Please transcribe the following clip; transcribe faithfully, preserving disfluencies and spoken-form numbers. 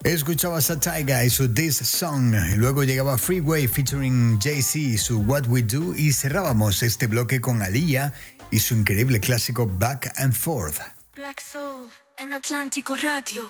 Escuchabas a Tyga y su This Song, y luego llegaba Freeway featuring Jay-Z y su What We Do, y cerrábamos este bloque con Aaliyah y su increíble clásico Back and Forth. Black Soul en Atlántico Radio.